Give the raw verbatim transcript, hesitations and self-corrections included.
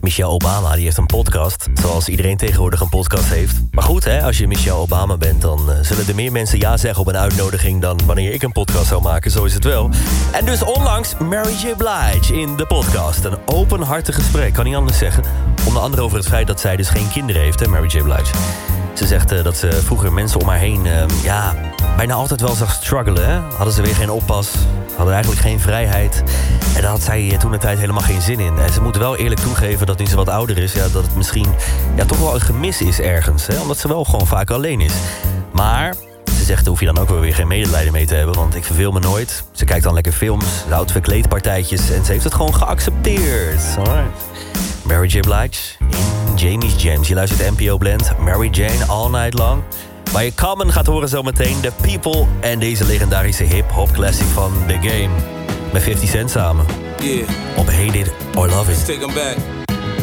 Michelle Obama die heeft een podcast, zoals iedereen tegenwoordig een podcast heeft. Maar goed, hè, als je Michelle Obama bent, dan uh, zullen er meer mensen ja zeggen op een uitnodiging dan wanneer ik een podcast zou maken, zo is het wel. En dus onlangs Mary J. Blige in de podcast. Een openhartig gesprek, kan niet anders zeggen. Onder andere over het feit dat zij dus geen kinderen heeft, hè, Mary J. Blige. Ze zegt uh, dat ze vroeger mensen om haar heen, uh, ja, bijna altijd wel zag struggelen, hè. Hadden ze weer geen oppas, hadden eigenlijk geen vrijheid. En daar had zij toen de tijd helemaal geen zin in. En ze moet wel eerlijk toegeven dat nu ze wat ouder is, ja, dat het misschien ja, toch wel een gemis is ergens. Hè? Omdat ze wel gewoon vaak alleen is. Maar ze zegt, daar hoef je dan ook wel weer geen medelijden mee te hebben, want ik verveel me nooit. Ze kijkt dan lekker films, ze houdt verkleedpartijtjes en ze heeft het gewoon geaccepteerd. Alright. Mary J. Blige in Jamie's Jams. Je luistert N P O Blend, Mary Jane All Night Long. Waar je Common gaat horen zometeen, The People en deze legendarische hip-hop classic van The Game. Met fifty Cent samen. Yeah. Op Hate It or Love It. Let's take 'em back.